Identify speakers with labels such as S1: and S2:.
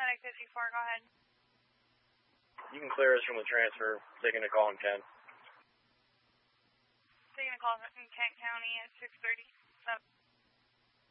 S1: exit G4, go ahead.
S2: You can clear us from the transfer, taking a call in Kent.
S1: Taking a call in Kent County at 6:30.